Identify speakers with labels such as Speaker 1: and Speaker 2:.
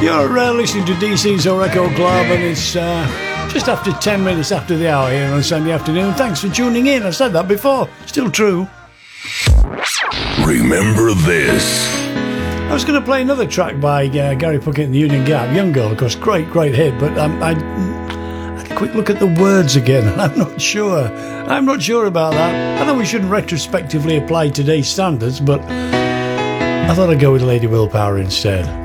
Speaker 1: You're listening to DC's Record Club, and it's just after 10 minutes after the hour here on Sunday afternoon. Thanks for tuning in. I said that before. Still true.
Speaker 2: Remember this.
Speaker 1: I was going to play another track by Gary Puckett and the Union Gap. Young Girl, of course, great hit, but I had a quick look at the words again, and I'm not sure. I'm not sure about that. I know we shouldn't retrospectively apply today's standards, but I thought I'd go with Lady Willpower instead.